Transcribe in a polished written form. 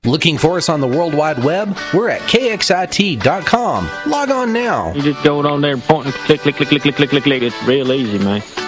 Looking for us on the World Wide Web? We're at kxit.com. Log on now. You just go on there and point and click, click, click, click, click, click, click, click. It's real easy, man.